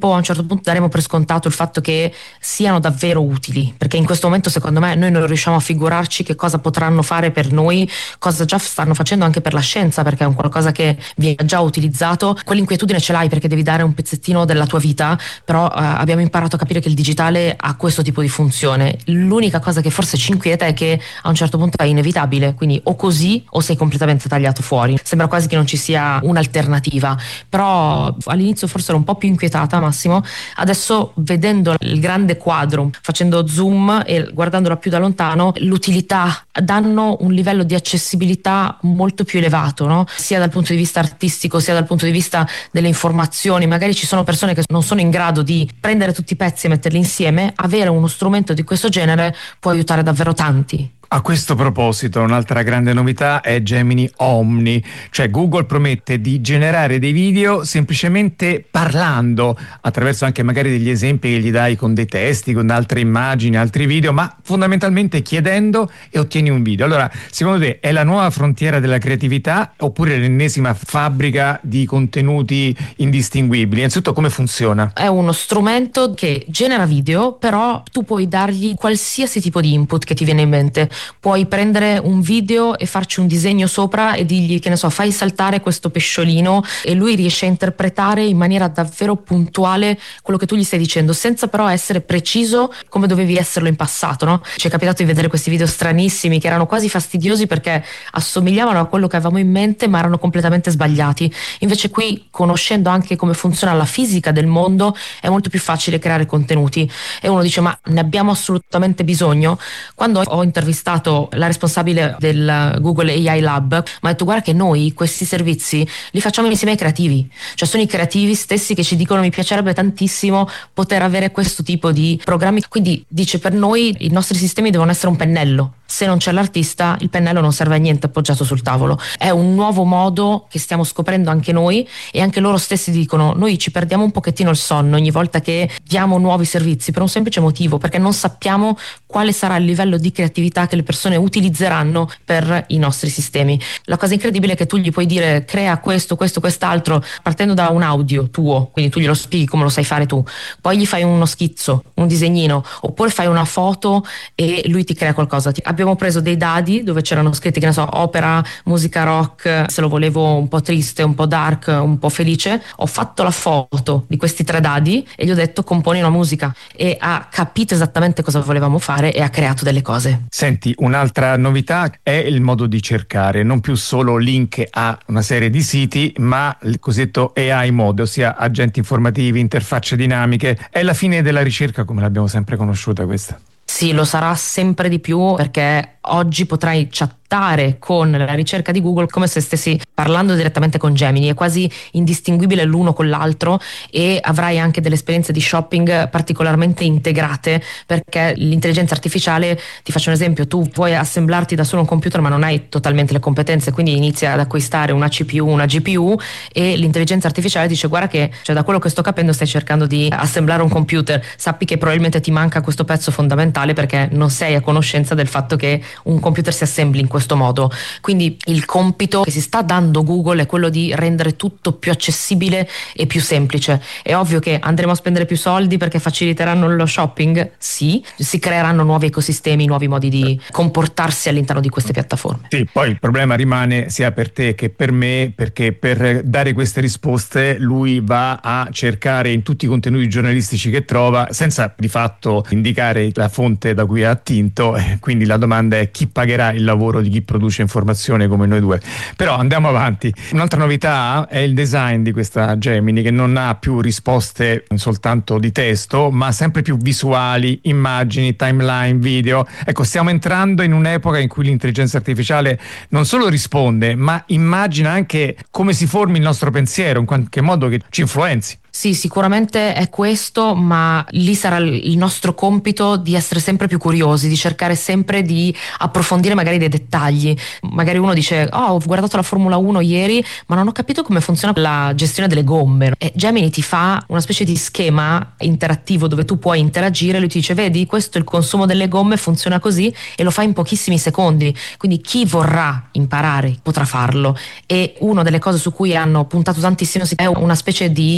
tempo a un certo punto daremo per scontato il fatto che siano davvero utili, perché in questo momento secondo me noi non riusciamo a figurarci che cosa potranno fare per noi, cosa già stanno facendo anche per la scienza, perché è un qualcosa che viene già utilizzato. Quell'inquietudine ce l'hai perché devi dare un pezzettino della tua vita, però eh, abbiamo imparato a capire che il digitale ha questo tipo di funzione. L'unica cosa che forse ci inquieta è che a un certo punto è inevitabile, quindi o così o sei completamente tagliato fuori. Sembra quasi che non ci sia un'alternativa, però all'inizio forse ero un po' più inquietata, Massimo. Adesso, vedendo il grande quadro, facendo zoom e guardandola più da lontano, l'utilità danno un livello di accessibilità molto più elevato, no? Sia dal punto di vista artistico sia dal punto di vista delle informazioni. Magari ci sono persone che non sono in grado di prendere tutti i pezzi e metterli insieme. Avere uno strumento di questo genere può aiutare davvero tanti. A questo proposito, un'altra grande novità è Gemini Omni, cioè Google promette di generare dei video semplicemente parlando, attraverso anche magari degli esempi che gli dai con dei testi, con altre immagini, altri video, ma fondamentalmente chiedendo e ottieni un video. Allora, secondo te è la nuova frontiera della creatività oppure l'ennesima fabbrica di contenuti indistinguibili? Innanzitutto, come funziona? È uno strumento che genera video, però tu puoi dargli qualsiasi tipo di input che ti viene in mente. Puoi prendere un video e farci un disegno sopra e dirgli, che ne so, fai saltare questo pesciolino, e lui riesce a interpretare in maniera davvero puntuale quello che tu gli stai dicendo, senza però essere preciso come dovevi esserlo in passato, no? Ci è capitato di vedere questi video stranissimi che erano quasi fastidiosi perché assomigliavano a quello che avevamo in mente ma erano completamente sbagliati. Invece qui, conoscendo anche come funziona la fisica del mondo, è molto più facile creare contenuti. E uno dice, ma ne abbiamo assolutamente bisogno? Quando ho intervistato la responsabile del Google A I Lab, mi ha detto, guarda che noi questi servizi li facciamo insieme ai creativi, cioè sono i creativi stessi che ci dicono mi piacerebbe tantissimo poter avere questo tipo di programmi. Quindi dice, per noi i nostri sistemi devono essere un pennello, se non c'è l'artista il pennello non serve a niente appoggiato sul tavolo. È un nuovo modo che stiamo scoprendo anche noi, e anche loro stessi dicono, noi ci perdiamo un pochettino il sonno ogni volta che diamo nuovi servizi, per un semplice motivo, perché non sappiamo quale sarà il livello di creatività che le persone utilizzeranno per i nostri sistemi. La cosa incredibile è che tu gli puoi dire crea questo, questo, quest'altro, partendo da un audio tuo, quindi tu glielo spieghi come lo sai fare tu, poi gli fai uno schizzo, un disegnino, oppure fai una foto e lui ti crea qualcosa. Abbiamo preso dei dadi dove c'erano scritti, che ne so, opera, musica rock, se lo volevo un po' triste, un po' dark, un po' felice, ho fatto la foto di questi tre dadi e gli ho detto componi una musica, e ha capito esattamente cosa volevamo fare e ha creato delle cose. Senti, un'altra novità è il modo di cercare, non più solo link a una serie di siti, ma il cosiddetto A I mode, ossia agenti informativi, interfacce dinamiche. È la fine della ricerca come l'abbiamo sempre conosciuta questa. Sì, lo sarà sempre di più, perché oggi potrai chattare con la ricerca di Google come se stessi parlando direttamente con Gemini, è quasi indistinguibile l'uno con l'altro, e avrai anche delle esperienze di shopping particolarmente integrate, perché l'intelligenza artificiale, ti faccio un esempio, tu vuoi assemblarti da solo un computer ma non hai totalmente le competenze, quindi inizi ad acquistare una C P U, una G P U, e l'intelligenza artificiale dice guarda che, cioè, da quello che sto capendo stai cercando di assemblare un computer, sappi che probabilmente ti manca questo pezzo fondamentale perché non sei a conoscenza del fatto che un computer si assembli in questo modo. Quindi il compito che si sta dando Google è quello di rendere tutto più accessibile e più semplice. È ovvio che andremo a spendere più soldi perché faciliteranno lo shopping, sì, si creeranno nuovi ecosistemi, nuovi modi di comportarsi all'interno di queste piattaforme. Sì, poi il problema rimane sia per te che per me, perché per dare queste risposte lui va a cercare in tutti i contenuti giornalistici che trova, senza di fatto indicare la fonte da cui ha attinto, quindi la domanda è chi pagherà il lavoro di chi produce informazione come noi due. Però andiamo avanti. Un'altra novità è il design di questa Gemini, che non ha più risposte soltanto di testo, ma sempre più visuali, immagini, timeline, video. Ecco, stiamo entrando in un'epoca in cui l'intelligenza artificiale non solo risponde, ma immagina anche come si formi il nostro pensiero, in qualche modo che ci influenzi. Sì, sicuramente è questo, ma lì sarà il nostro compito di essere sempre più curiosi, di cercare sempre di approfondire magari dei dettagli. Magari uno dice, oh, ho guardato la Formula uno ieri, ma non ho capito come funziona la gestione delle gomme. E Gemini ti fa una specie di schema interattivo dove tu puoi interagire, lui ti dice, vedi, questo è il consumo delle gomme, funziona così, e lo fa in pochissimi secondi. Quindi chi vorrà imparare potrà farlo. E una delle cose su cui hanno puntato tantissimo è una specie di filigrana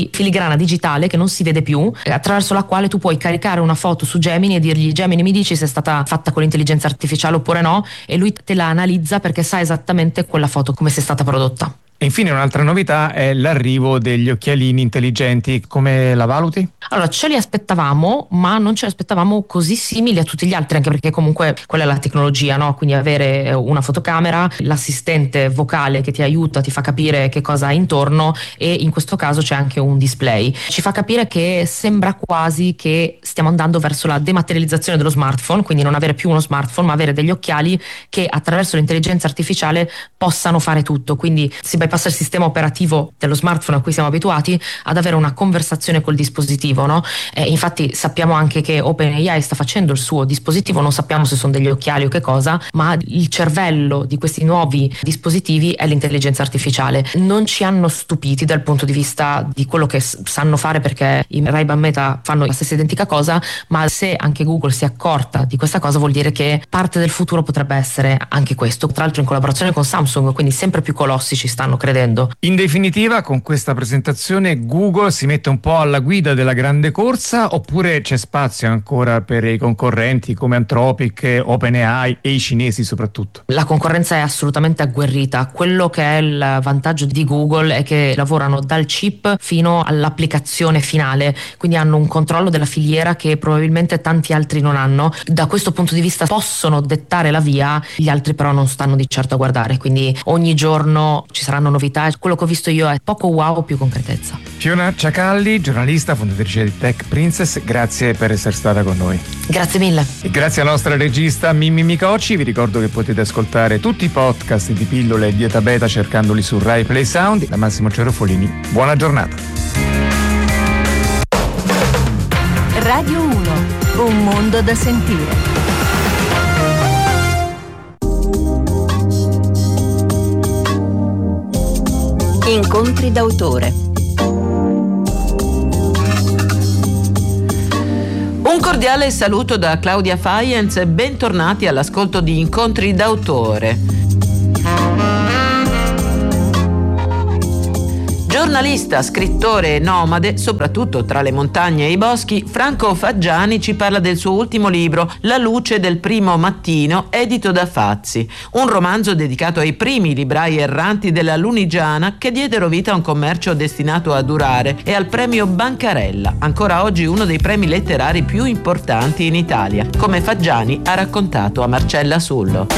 porcellana digitale che non si vede più, attraverso la quale tu puoi caricare una foto su Gemini e dirgli: Gemini, mi dici se è stata fatta con l'intelligenza artificiale oppure no, e lui te la analizza perché sa esattamente quella foto come sia stata prodotta. E infine un'altra novità è l'arrivo degli occhialini intelligenti. Come la valuti? Allora, ce li aspettavamo, ma non ce li aspettavamo così simili a tutti gli altri, anche perché comunque quella è la tecnologia, no? Quindi avere una fotocamera, l'assistente vocale che ti aiuta, ti fa capire che cosa hai intorno, e in questo caso c'è anche un display. Ci fa capire che sembra quasi che stiamo andando verso la dematerializzazione dello smartphone, quindi non avere più uno smartphone, ma avere degli occhiali che attraverso l'intelligenza artificiale possano fare tutto. Quindi si passa il sistema operativo dello smartphone a cui siamo abituati ad avere una conversazione col dispositivo, no? Eh, infatti sappiamo anche che OpenAI sta facendo il suo dispositivo, non sappiamo se sono degli occhiali o che cosa, ma il cervello di questi nuovi dispositivi è l'intelligenza artificiale. Non ci hanno stupiti dal punto di vista di quello che s- sanno fare, perché i Ray-Ban Meta fanno la stessa identica cosa, ma se anche Google si è accorta di questa cosa vuol dire che parte del futuro potrebbe essere anche questo, tra l'altro in collaborazione con Samsung, quindi sempre più colossi ci stanno credendo. In definitiva, con questa presentazione Google si mette un po' alla guida della grande corsa, oppure c'è spazio ancora per i concorrenti come Anthropic, OpenAI e i cinesi soprattutto? La concorrenza è assolutamente agguerrita. Quello che è il vantaggio di Google è che lavorano dal chip fino all'applicazione finale, quindi hanno un controllo della filiera che probabilmente tanti altri non hanno. Da questo punto di vista possono dettare la via, gli altri però non stanno di certo a guardare, quindi ogni giorno ci saranno novità. Quello che ho visto io è poco wow, più concretezza. Fiona Ciacalli, giornalista, fondatrice di Tech Princess, grazie per essere stata con noi. Grazie mille. E grazie alla nostra regista Mimmi Micocci. Vi ricordo che potete ascoltare tutti i podcast di Pillole e Dieta Beta cercandoli su Rai Play Sound. Da Massimo Cerofolini, buona giornata. Radio uno, un mondo da sentire. Incontri d'autore. Un cordiale saluto da Claudia Faienz e bentornati all'ascolto di Incontri d'autore. Giornalista, scrittore e nomade, soprattutto tra le montagne e i boschi, Franco Faggiani ci parla del suo ultimo libro, La luce del primo mattino, edito da Fazzi, un romanzo dedicato ai primi librai erranti della Lunigiana che diedero vita a un commercio destinato a durare, e al premio Bancarella, ancora oggi uno dei premi letterari più importanti in Italia, come Faggiani ha raccontato a Marcella Sullo.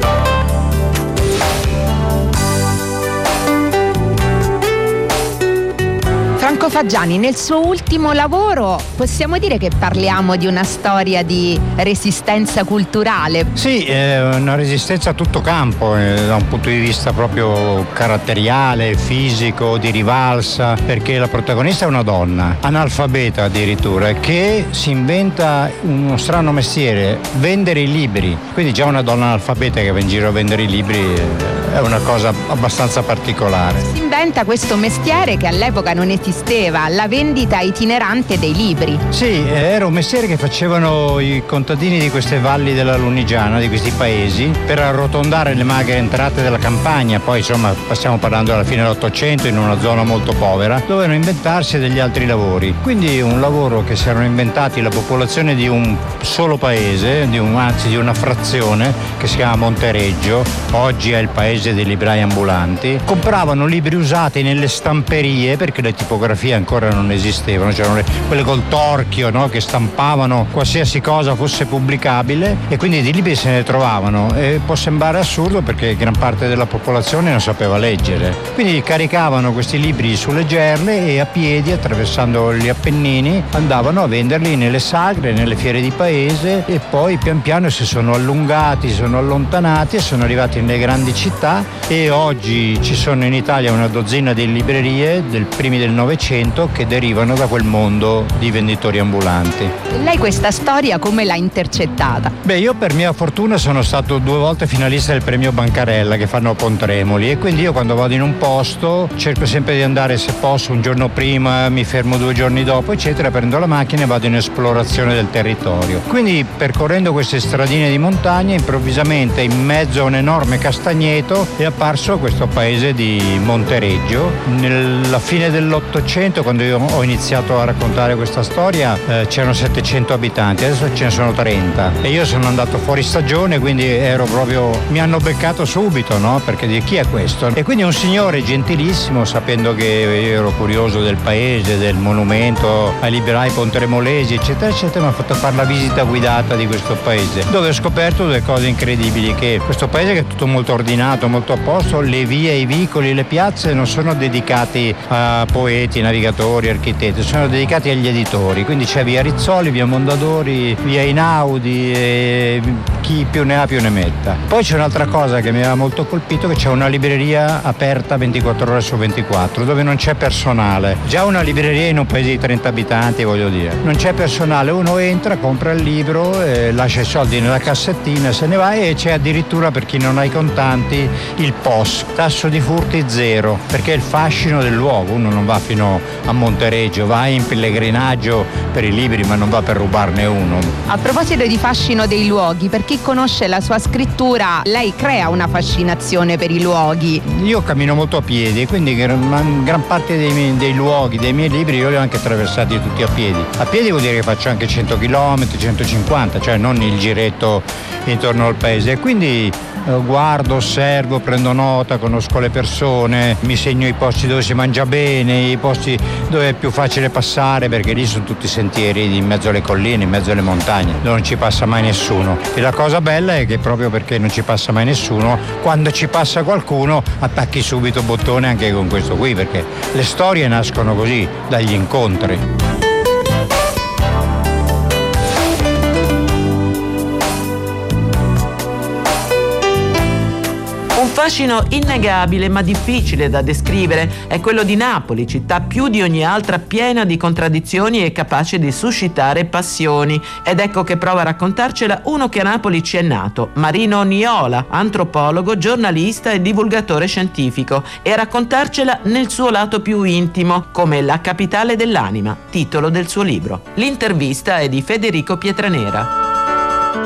Franco Faggiani, nel suo ultimo lavoro possiamo dire che parliamo di una storia di resistenza culturale? Sì, è una resistenza a tutto campo, eh, da un punto di vista proprio caratteriale, fisico, di rivalsa, perché la protagonista è una donna, analfabeta addirittura, che si inventa uno strano mestiere, vendere i libri. Quindi già una donna analfabeta che va in giro a vendere i libri è una cosa abbastanza particolare. Si inventa questo mestiere che all'epoca non esisteva, la vendita itinerante dei libri. Sì, era un mestiere che facevano i contadini di queste valli della Lunigiana, di questi paesi, per arrotondare le magre entrate della campagna. Poi insomma stiamo parlando alla fine dell'Ottocento, in una zona molto povera, dovevano inventarsi degli altri lavori. Quindi un lavoro che si erano inventati la popolazione di un solo paese, di un, anzi di una frazione che si chiama Montereggio, oggi è il paese dei librai ambulanti. Compravano libri usati nelle stamperie, perché le tipografie ancora non esistevano, c'erano le, quelle col torchio, no? Che stampavano qualsiasi cosa fosse pubblicabile, e quindi di libri se ne trovavano. E può sembrare assurdo perché gran parte della popolazione non sapeva leggere, quindi caricavano questi libri sulle gerle e a piedi, attraversando gli Appennini, andavano a venderli nelle sagre, nelle fiere di paese, e poi pian piano si sono allungati, si sono allontanati e sono arrivati nelle grandi città, e oggi ci sono in Italia una dozzina di librerie del primi del Novecento che derivano da quel mondo di venditori ambulanti. Lei questa storia come l'ha intercettata? Beh, io per mia fortuna sono stato due volte finalista del premio Bancarella che fanno a Pontremoli, e quindi io quando vado in un posto cerco sempre di andare, se posso, un giorno prima, mi fermo due giorni dopo, eccetera, prendo la macchina e vado in esplorazione del territorio. Quindi percorrendo queste stradine di montagna, improvvisamente in mezzo a un enorme castagneto è apparso questo paese di Montereggio. Nella fine dell'Ottocento dell'Ottocento, quando io ho iniziato a raccontare questa storia, eh, c'erano settecento abitanti, adesso ce ne sono trenta e io sono andato fuori stagione, quindi ero proprio, mi hanno beccato subito, no? Perché di chi è questo? E quindi un signore gentilissimo, sapendo che io ero curioso del paese, del monumento ai liberai pontremolesi, eccetera eccetera, mi ha fatto fare la visita guidata di questo paese, dove ho scoperto due cose incredibili: che questo paese, che è tutto molto ordinato, molto a posto, le vie, i vicoli, le piazze non sono dedicati a poeti, navigatori, architetti, sono dedicati agli editori, quindi c'è via Rizzoli, via Mondadori, via Einaudi, e chi più ne ha più ne metta. Poi c'è un'altra cosa che mi aveva molto colpito, che c'è una libreria aperta ventiquattro ore su ventiquattro, dove non c'è personale. Già una libreria in un paese di trenta abitanti, voglio dire, non c'è personale, uno entra, compra il libro, eh, lascia i soldi nella cassettina, se ne va, e c'è addirittura, per chi non ha i contanti, il P O S, tasso di furti zero, perché è il fascino del luogo. Uno non va fino a Montereggio, va in pellegrinaggio per i libri, ma non va per rubarne uno. A proposito di fascino dei luoghi, per chi conosce la sua scrittura, lei crea una fascinazione per i luoghi. Io cammino molto a piedi, quindi gran, gran parte dei, miei, dei luoghi, dei miei libri, io li ho anche attraversati tutti a piedi. A piedi vuol dire che faccio anche cento chilometri, centocinquanta, cioè non il giretto intorno al paese. E quindi eh, guardo, osservo, prendo nota, conosco le persone, mi segno i posti dove si mangia bene, i posti dove è più facile passare, perché lì sono tutti sentieri in mezzo alle colline, in mezzo alle montagne, dove non ci passa mai nessuno. E la cosa bella è che proprio perché non ci passa mai nessuno, quando ci passa qualcuno attacchi subito bottone anche con questo qui, perché le storie nascono così, dagli incontri. Un fascino innegabile ma difficile da descrivere è quello di Napoli, città più di ogni altra piena di contraddizioni e capace di suscitare passioni. Ed ecco che prova a raccontarcela uno che a Napoli ci è nato, Marino Niola, antropologo, giornalista e divulgatore scientifico, e a raccontarcela nel suo lato più intimo, come La capitale dell'anima, titolo del suo libro. L'intervista è di Federico Pietranera.